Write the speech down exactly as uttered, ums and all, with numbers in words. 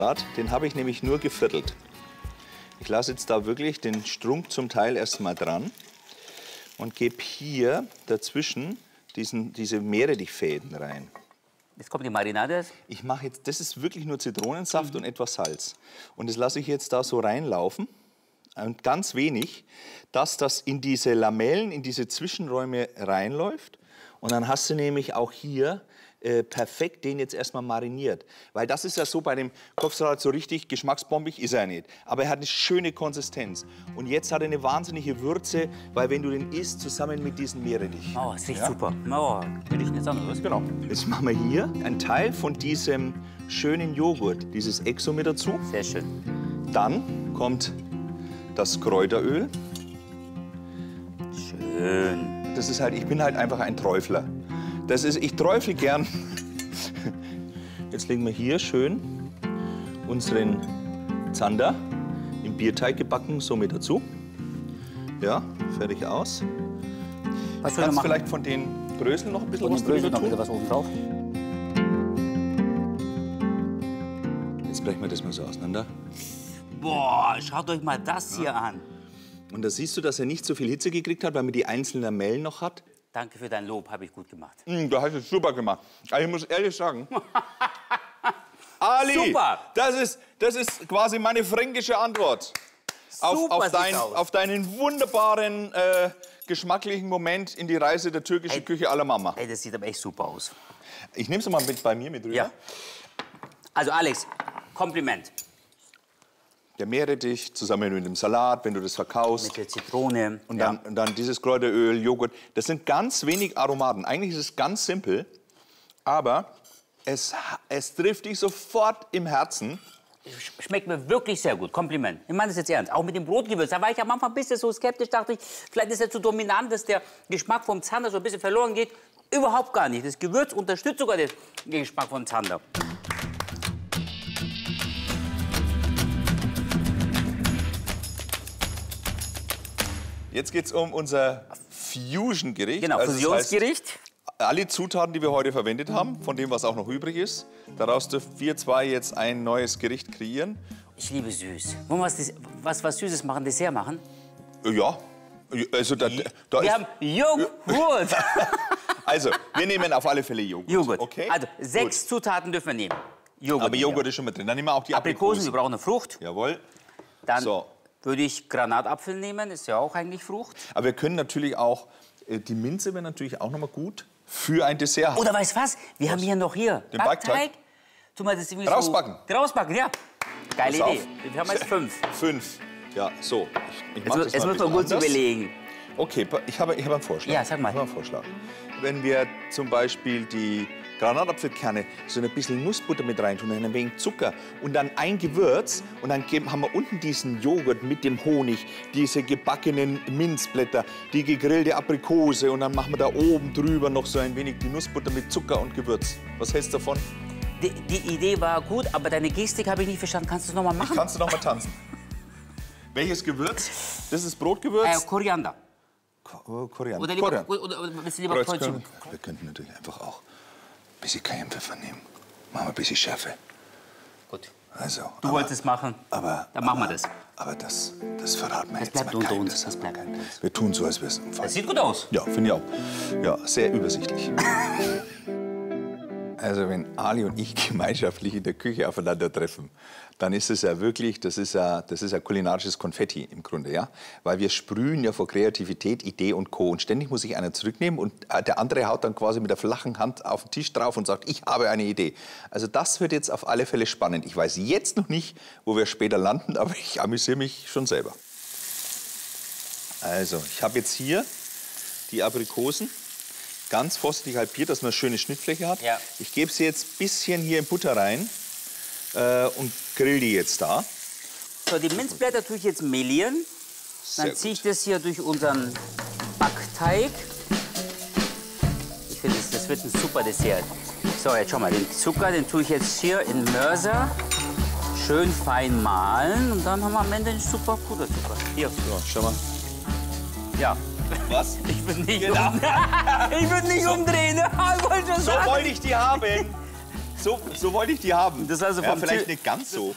Den habe ich nämlich nur geviertelt. Ich lasse jetzt da wirklich den Strunk zum Teil erstmal dran und gebe hier dazwischen diesen, diese Meerrettichfäden rein. Jetzt kommt die Marinade. Ich mache jetzt, das ist wirklich nur Zitronensaft mhm. und etwas Salz. Und das lasse ich jetzt da so reinlaufen. Und ganz wenig, dass das in diese Lamellen, in diese Zwischenräume reinläuft. Und dann hast du nämlich auch hier äh, perfekt den jetzt erstmal mariniert. Weil das ist ja so bei dem Kopfsalat so richtig geschmacksbombig ist er nicht. Aber er hat eine schöne Konsistenz. Und jetzt hat er eine wahnsinnige Würze, weil wenn du den isst, zusammen mit diesen Meerrettich. Oh, das riecht ja? super. Oh, will ich jetzt auch noch was? Genau. Jetzt machen wir hier einen Teil von diesem schönen Joghurt, dieses Exo mit dazu. Sehr schön. Dann kommt das Kräuteröl. Schön. Das ist halt, ich bin halt einfach ein Träufler. Das ist, ich träufle gern. Jetzt legen wir hier schön unseren Zander im Bierteig gebacken, so mit dazu. Ja, fertig aus. Was Kannst du vielleicht von den Bröseln noch ein bisschen was drüber tun? Was oben drauf. Jetzt brechen wir das mal so auseinander. Boah, schaut euch mal das hier an. Und da siehst du, dass er nicht so viel Hitze gekriegt hat, weil man die einzelnen Lamellen noch hat. Danke für dein Lob, habe ich gut gemacht. Mm, du hast es super gemacht. Aber ich muss ehrlich sagen, Ali, super. Das, ist, das ist quasi meine fränkische Antwort auf, Super auf, dein, aus. auf deinen wunderbaren, äh, geschmacklichen Moment in die Reise der türkischen Ey, Küche à la Mama. Ey, das sieht aber echt super aus. Ich nehme es mal mit bei mir mit rüber. Ja. Also Alex, Kompliment. Der Meerrettich zusammen mit dem Salat, wenn du das verkaufst. Mit der Zitrone. Und ja. dann, und dann dieses Kräuteröl, Joghurt. Das sind ganz wenig Aromaten. Eigentlich ist es ganz simpel, aber es, es trifft dich sofort im Herzen. Schmeckt mir wirklich sehr gut. Kompliment. Ich meine das jetzt ernst. Auch mit dem Brotgewürz. Da war ich am Anfang ein bisschen so skeptisch. Dachte ich, vielleicht ist er zu dominant, dass der Geschmack vom Zander so ein bisschen verloren geht. Überhaupt gar nicht. Das Gewürz unterstützt sogar den Geschmack vom Zander. Jetzt geht es um unser Fusion-Gericht. Genau, also Fusionsgericht. Das heißt, alle Zutaten, die wir heute verwendet haben, von dem, was auch noch übrig ist, daraus dürfen wir zwei jetzt ein neues Gericht kreieren. Ich liebe süß. Wollen wir was, was, was Süßes machen, Dessert machen? Ja, also da, da Wir ist, haben Joghurt. Also, wir nehmen auf alle Fälle Joghurt. Joghurt. Okay? Also, sechs Gut. Zutaten dürfen wir nehmen. Joghurt. Aber Joghurt ist schon mit drin. Dann nehmen wir auch die Aprikosen. Aprikosen. Wir brauchen eine Frucht. Jawohl. Dann so. würde ich Granatapfel nehmen. Ist ja auch eigentlich Frucht. Aber wir können natürlich auch, äh, die Minze wäre natürlich auch noch mal gut für ein Dessert. Oder weißt du was? Wir was? haben hier noch hier den Backteig. Tu mal das irgendwie rausbacken. So, rausbacken, ja. Geile Pass Idee. auf. Wir haben jetzt fünf. Fünf. Ja, so. Ich, ich jetzt das jetzt muss man gut anders. überlegen. Okay, ich habe, ich habe einen Vorschlag. Ja, sag mal. Ich habe einen Vorschlag. Wenn wir zum Beispiel die Granatapfelkerne so ein bisschen Nussbutter mit reintun, dann ein wenig Zucker und dann ein Gewürz und dann geben, haben wir unten diesen Joghurt mit dem Honig, diese gebackenen Minzblätter, die gegrillte Aprikose und dann machen wir da oben drüber noch so ein wenig die Nussbutter mit Zucker und Gewürz. Was hältst du davon? Die, die Idee war gut, aber deine Gestik habe ich nicht verstanden. Kannst du es noch mal machen? Kannst du noch mal tanzen? Welches Gewürz? Das ist Brotgewürz? Äh, Koriander. Ko Koriander. Oder lieber, Koriander. oder, oder, oder willst du lieber Kreuzchen? Wir könnten natürlich einfach auch ein bisschen Cayennepfeffer nehmen. Machen wir ein bisschen Schärfe. Gut. Also, du aber, wolltest es machen, aber, dann aber, machen wir das. Aber das, das verraten wir das jetzt bleibt mal unter keinem. uns. Das bleibt unter uns. Wir tun so, als wäre es umfallen. Das sieht gut aus. Ja, finde ich auch. Ja, sehr übersichtlich. Also wenn Ali und ich gemeinschaftlich in der Küche aufeinandertreffen, dann ist es ja wirklich, das ist ja, das ist ja kulinarisches Konfetti im Grunde, ja? Weil wir sprühen ja vor Kreativität, Idee und Co. Und ständig muss sich einer zurücknehmen und der andere haut dann quasi mit der flachen Hand auf den Tisch drauf und sagt, ich habe eine Idee. Also das wird jetzt auf alle Fälle spannend. Ich weiß jetzt noch nicht, wo wir später landen, aber ich amüsiere mich schon selber. Also, ich habe jetzt hier die Aprikosen. Ganz vorsichtig halbiert, dass man eine schöne Schnittfläche hat. Ja. Ich gebe sie jetzt ein bisschen hier in Butter rein äh, und grill die jetzt da. So, die Minzblätter tue ich jetzt mehlieren. Dann ziehe ich das hier durch unseren Backteig. Ich finde, das, das wird ein super Dessert. So, jetzt schau mal, den Zucker, den tue ich jetzt hier in Mörser. Schön fein mahlen und dann haben wir am Ende einen super Puderzucker. Hier. So, schau mal. Ja. Was? Ich würde nicht, Genau. um, ich würd nicht umdrehen. Ich wollte schon So sagen. wollte ich die haben. So, so wollte ich die haben. Das also ja, vom vielleicht Tisch- nicht ganz so.